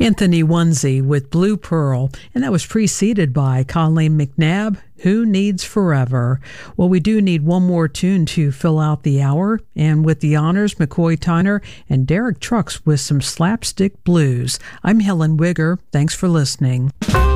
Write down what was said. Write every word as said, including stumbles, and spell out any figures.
Anthony Onesie with Blue Pearl, and that was preceded by Colleen McNabb, Who Needs Forever? Well, we do need one more tune to fill out the hour, and with the honors, McCoy Tyner and Derek Trucks with some slapstick blues. I'm Helen Wigger. Thanks for listening.